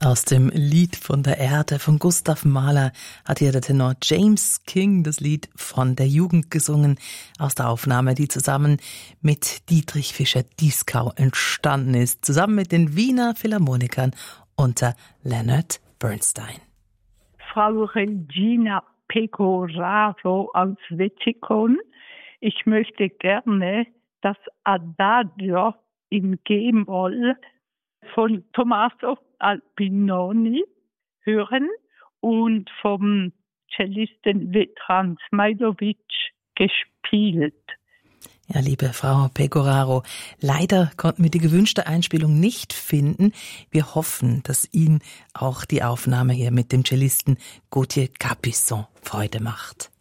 Aus dem Lied von der Erde von Gustav Mahler hat hier der Tenor James King das Lied von der Jugend gesungen, aus der Aufnahme, die zusammen mit Dietrich Fischer-Dieskau entstanden ist, zusammen mit den Wiener Philharmonikern unter Leonard Bernstein. Frau Regina Pecoraro aus Wetzikon. Ich möchte gerne das Adagio in G-Moll von Tommaso Albinoni hören und vom Cellisten Vedran Smailovic gespielt. Ja, liebe Frau Pecoraro, leider konnten wir die gewünschte Einspielung nicht finden. Wir hoffen, dass Ihnen auch die Aufnahme hier mit dem Cellisten Gauthier Capuçon Freude macht.